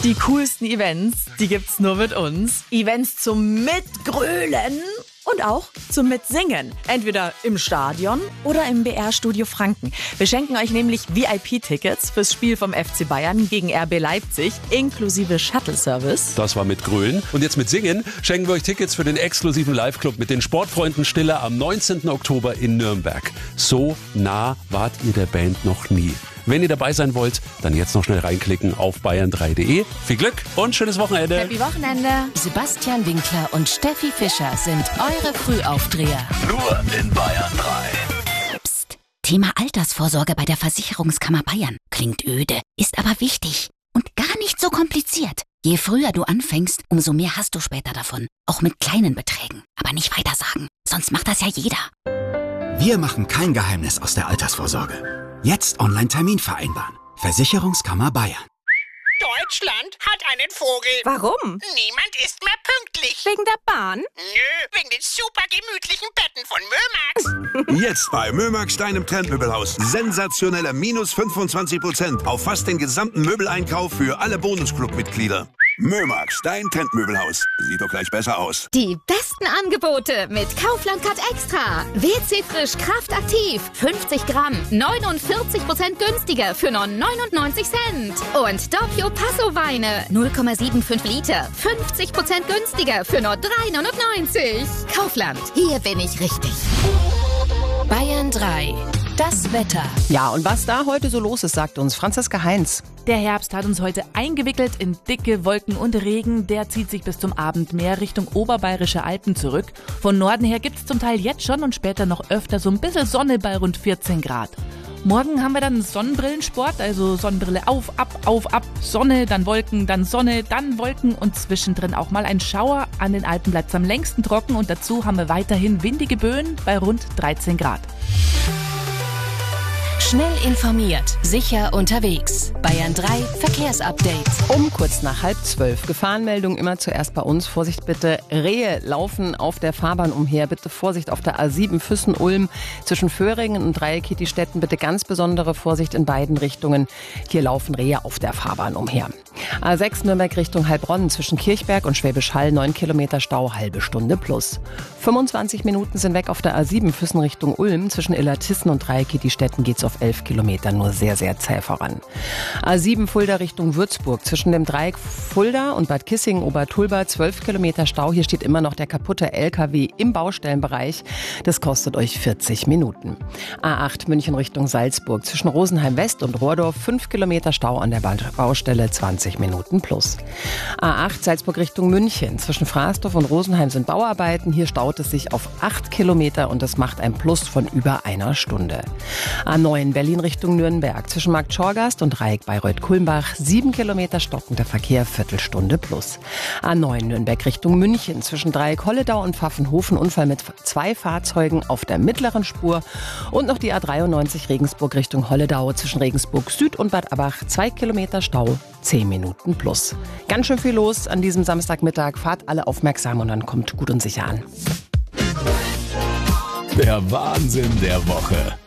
Die coolsten Events, die gibt's nur mit uns. Events zum Mitgrölen und auch zum Mitsingen. Entweder im Stadion oder im BR-Studio Franken. Wir schenken euch nämlich VIP-Tickets fürs Spiel vom FC Bayern gegen RB Leipzig, inklusive Shuttle-Service. Das war mit Grölen. Und jetzt mit Singen schenken wir euch Tickets für den exklusiven Live-Club mit den Sportfreunden Stiller am 19. Oktober in Nürnberg. So nah wart ihr der Band noch nie. Wenn ihr dabei sein wollt, dann jetzt noch schnell reinklicken auf bayern3.de. Viel Glück und schönes Wochenende. Happy Wochenende. Sebastian Winkler und Steffi Fischer sind eure Frühaufdreher. Nur in Bayern 3. Psst. Thema Altersvorsorge bei der Versicherungskammer Bayern. Klingt öde, ist aber wichtig und gar nicht so kompliziert. Je früher du anfängst, umso mehr hast du später davon. Auch mit kleinen Beträgen. Aber nicht weitersagen, sonst macht das ja jeder. Wir machen kein Geheimnis aus der Altersvorsorge. Jetzt Online-Termin vereinbaren. Versicherungskammer Bayern. Deutschland hat einen Vogel. Warum? Niemand ist mehr pünktlich. Wegen der Bahn? Nö, wegen den super gemütlichen Betten von Mömax. Jetzt bei Mömax, deinem Trendmöbelhaus. Sensationelle minus 25% auf fast den gesamten Möbeleinkauf für alle Bonusclub-Mitglieder. Mömax, dein Trendmöbelhaus. Sieht doch gleich besser aus. Die besten Angebote mit Kaufland Card Extra. WC Frisch Kraftaktiv. 50 Gramm. 49% günstiger für nur 99 Cent. Und Doppio Passo Weine. 0,75 Liter. 50% günstiger für nur 3,99. Kaufland. Hier bin ich richtig. Bayern 3. Das Wetter. Ja, und was da heute so los ist, sagt uns Franziska Heinz. Der Herbst hat uns heute eingewickelt in dicke Wolken und Regen. Der zieht sich bis zum Abend mehr Richtung oberbayerische Alpen zurück. Von Norden her gibt's zum Teil jetzt schon und später noch öfter so ein bisschen Sonne bei rund 14 Grad. Morgen haben wir dann Sonnenbrillensport, also Sonnenbrille auf, ab, Sonne, dann Wolken, dann Sonne, dann Wolken und zwischendrin auch mal ein Schauer. An den Alpen bleibt es am längsten trocken und dazu haben wir weiterhin windige Böen bei rund 13 Grad. Schnell informiert, sicher unterwegs. Bayern 3 Verkehrsupdate. Um kurz nach 11:30. Gefahrenmeldung immer zuerst bei uns. Vorsicht bitte, Rehe laufen auf der Fahrbahn umher. Bitte Vorsicht auf der A7 Füssen-Ulm zwischen Föhringen und Dreieckittistetten. Bitte ganz besondere Vorsicht in beiden Richtungen. Hier laufen Rehe auf der Fahrbahn umher. A6 Nürnberg Richtung Heilbronn zwischen Kirchberg und Schwäbisch Hall 9 Kilometer Stau, halbe Stunde plus. 25 Minuten sind weg auf der A7 Füssen Richtung Ulm. Zwischen Illertissen und Dreieckittistetten geht's auf 11 Kilometer nur sehr, sehr zäh voran. A7 Fulda Richtung Würzburg. Zwischen dem Dreieck Fulda und Bad Kissingen-Obertulba 12 Kilometer Stau. Hier steht immer noch der kaputte LKW im Baustellenbereich. Das kostet euch 40 Minuten. A8 München Richtung Salzburg. Zwischen Rosenheim West und Rohrdorf 5 Kilometer Stau an der Baustelle, 20 Minuten plus. A8 Salzburg Richtung München. Zwischen Fraßdorf und Rosenheim sind Bauarbeiten. Hier staut es sich auf 8 Kilometer und das macht ein Plus von über einer Stunde. A9 Berlin Richtung Nürnberg. Zwischen Markt Schorgast und Dreieck Bayreuth-Kulmbach 7 Kilometer stockender Verkehr, Viertelstunde plus. A9 Nürnberg Richtung München. Zwischen Dreieck Holledau und Pfaffenhofen Unfall mit 2 Fahrzeugen auf der mittleren Spur. Und noch die A93 Regensburg Richtung Holledau. Zwischen Regensburg Süd und Bad Abach 2 Kilometer Stau, 10 Minuten plus. Ganz schön viel los an diesem Samstagmittag. Fahrt alle aufmerksam und dann kommt gut und sicher an. Der Wahnsinn der Woche.